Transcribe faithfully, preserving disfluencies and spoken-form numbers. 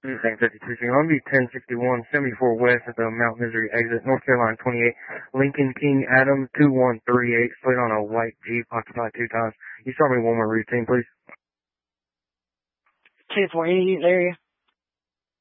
Same fifty-two, so I'm going to be ten sixty-one, seventy-four west at the Mount Misery exit, North Carolina twenty-eight, Lincoln King Adam two one three eight, slid on a white Jeep, occupied two times. You start me one more routine, please. ten four, any area?